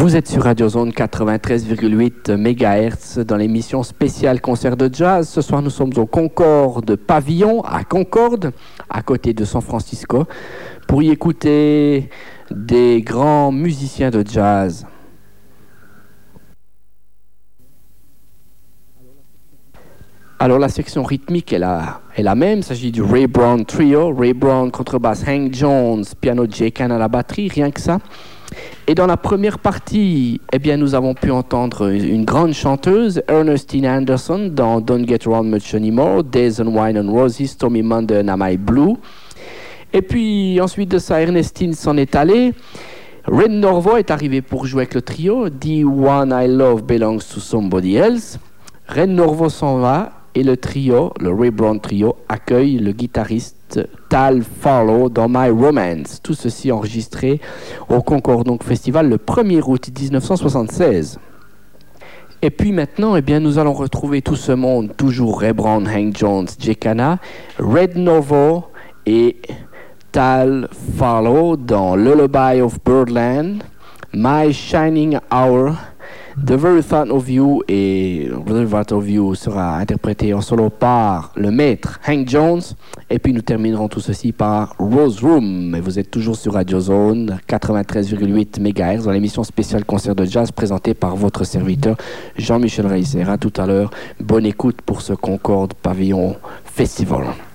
Vous êtes sur Radio Zone 93,8 MHz dans l'émission spéciale concert de jazz. Ce soir, nous sommes au Concorde Pavillon, à Concorde, à côté de San Francisco, pour y écouter des grands musiciens de jazz. Alors la section rythmique est la même, il s'agit du Ray Brown Trio, Ray Brown contrebasse, Hank Jones, piano Jay Cana à la batterie, rien que ça. Et dans la première partie, eh bien, nous avons pu entendre une grande chanteuse, Ernestine Anderson, dans Don't Get Around Much Anymore, Days and Wine and Roses, Stormy Monday and Am I Blue. Et puis ensuite de ça, Ernestine s'en est allée. Red Norvo est arrivé pour jouer avec le trio, The One I Love Belongs to Somebody Else. Red Norvo s'en va. Et le trio, le Ray Brown Trio, accueille le guitariste Tal Farlow dans My Romance. Tout ceci enregistré au Concorde Festival le 1er août 1976. Et puis maintenant, eh bien, nous allons retrouver tout ce monde, toujours Ray Brown, Hank Jones, Jay Cana, Red Norvo et Tal Farlow dans Lullaby of Birdland, My Shining Hour, The Very Thought of You, et The Very Thought of You sera interprété en solo par le maître Hank Jones, et puis nous terminerons tout ceci par Rose Room. Et vous êtes toujours sur Radio Zone 93,8 MHz dans l'émission spéciale concert de jazz présentée par votre serviteur Jean-Michel Reiser. À tout à l'heure, bonne écoute pour ce Concorde Pavillon Festival.